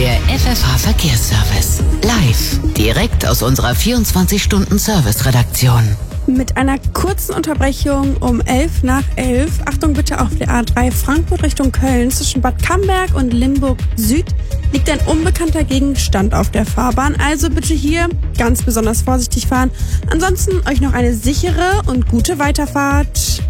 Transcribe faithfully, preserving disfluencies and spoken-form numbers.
Der F F H-Verkehrsservice. Live. Direkt aus unserer vierundzwanzig-Stunden-Service-Redaktion. Mit einer kurzen Unterbrechung um elf nach elf. Achtung bitte, auf der A drei Frankfurt Richtung Köln zwischen Bad Camberg und Limburg Süd liegt ein unbekannter Gegenstand auf der Fahrbahn. Also bitte hier ganz besonders vorsichtig fahren. Ansonsten euch noch eine sichere und gute Weiterfahrt.